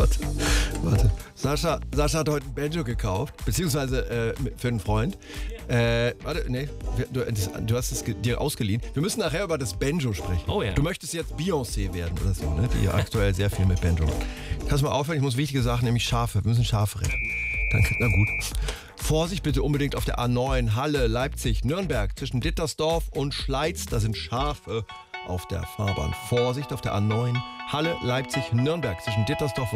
Warte. Sascha hat heute ein Banjo gekauft, beziehungsweise für einen Freund. Du hast es dir ausgeliehen. Wir müssen nachher über das Banjo sprechen. Oh ja. Du möchtest jetzt Beyoncé werden oder so, ne? Die aktuell sehr viel mit Banjo macht. Kannst du mal aufhören? Ich muss wichtige Sachen, nämlich Schafe. Wir müssen Schafe retten. Danke, na gut. Vorsicht bitte unbedingt auf der A9, Halle, Leipzig, Nürnberg, zwischen Dittersdorf und Schleiz. Da sind Schafe auf der Fahrbahn. Vorsicht auf der A9, Halle, Leipzig, Nürnberg, zwischen Dittersdorf